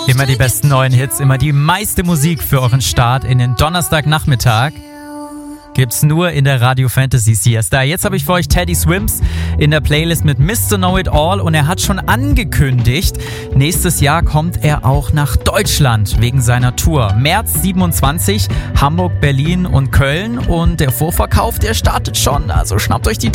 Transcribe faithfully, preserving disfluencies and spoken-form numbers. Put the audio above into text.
Immer die besten neuen Hits, immer die meiste Musik für euren Start in den Donnerstagnachmittag. Gibt's nur in der Radio Fantasy Siesta. Jetzt habe ich für euch Teddy Swims in der Playlist mit Mister Know It All und er hat schon angekündigt, nächstes Jahr kommt er auch nach Deutschland wegen seiner Tour. März siebenundzwanzig, Hamburg, Berlin und Köln und der Vorverkauf, der startet schon, also schnappt euch die